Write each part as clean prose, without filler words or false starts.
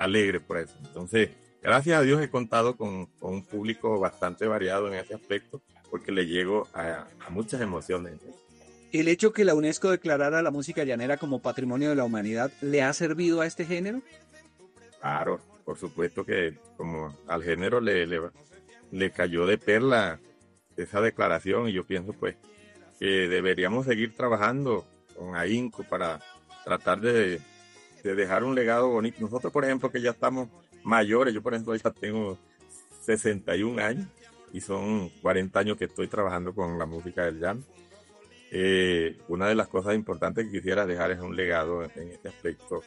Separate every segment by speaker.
Speaker 1: alegre por eso. Entonces, gracias a Dios he contado con un público bastante variado en ese aspecto, porque le llego a muchas emociones.
Speaker 2: ¿El hecho que la UNESCO declarara la música llanera como Patrimonio de la Humanidad le ha servido a este género?
Speaker 1: Claro, por supuesto que como al género le cayó de perla esa declaración, y yo pienso pues que deberíamos seguir trabajando con ahínco para tratar de dejar un legado bonito. Nosotros, por ejemplo, que ya estamos mayores, yo por ejemplo ya tengo 61 años y son 40 años que estoy trabajando con la música del llano. Una de las cosas importantes que quisiera dejar es un legado en este aspecto,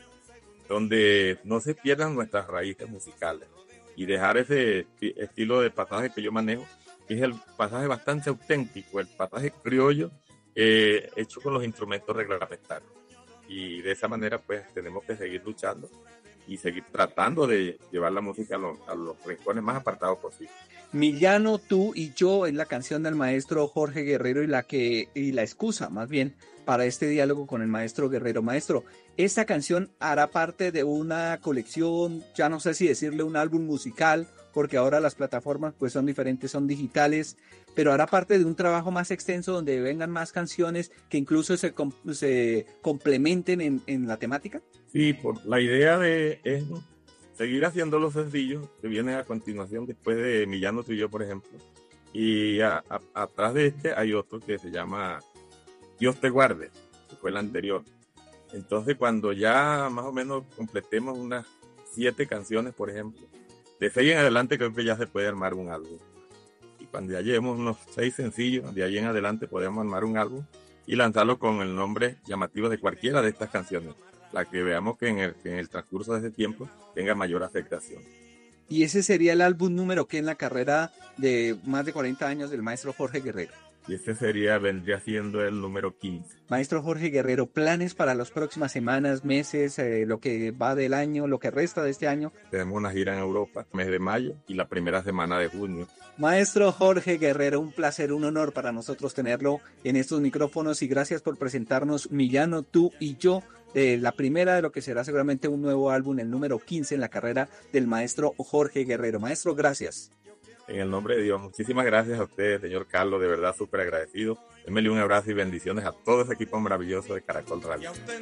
Speaker 1: donde no se pierdan nuestras raíces musicales y dejar ese estilo de pasaje que yo manejo, que es el pasaje bastante auténtico, el pasaje criollo, hecho con los instrumentos reglamentarios. Y de esa manera pues tenemos que seguir luchando y seguir tratando de llevar la música a los rincones más apartados posible.
Speaker 2: Mi llano, tú y yo es la canción del maestro Jorge Guerrero y la excusa más bien para este diálogo con el maestro Guerrero. Maestro, esta canción hará parte de una colección, ya no sé si decirle un álbum musical, porque ahora las plataformas pues son diferentes, son digitales, pero hará parte de un trabajo más extenso donde vengan más canciones que incluso se complementen en la temática.
Speaker 1: Sí, la idea es seguir haciendo los sencillos que vienen a continuación después de Mi Llano, tú y yo, por ejemplo. Y atrás de este hay otro que se llama Dios te guarde, que fue el anterior. Entonces, cuando ya más o menos completemos unas 7 canciones, por ejemplo, de 6 en adelante creo que ya se puede armar un álbum. Y cuando ya llevemos unos 6 sencillos, de ahí en adelante podemos armar un álbum y lanzarlo con el nombre llamativo de cualquiera de estas canciones, la que veamos que en el transcurso de ese tiempo tenga mayor aceptación.
Speaker 2: Y ese sería el álbum número que en la carrera de más de 40 años del maestro Jorge Guerrero.
Speaker 1: Y este vendría siendo el número 15.
Speaker 2: Maestro Jorge Guerrero, planes para las próximas semanas, meses, lo que va del año, lo que resta de este año.
Speaker 1: Tenemos una gira en Europa, mes de mayo y la primera semana de junio.
Speaker 2: Maestro Jorge Guerrero, un placer, un honor para nosotros tenerlo en estos micrófonos y gracias por presentarnos Mi Llano, tú y yo, la primera de lo que será seguramente un nuevo álbum, el número 15 en la carrera del maestro Jorge Guerrero. Maestro, gracias.
Speaker 1: En el nombre de Dios, muchísimas gracias a usted, señor Carlos, de verdad súper agradecido. Démele un abrazo y bendiciones a todo ese equipo maravilloso de Caracol Radio.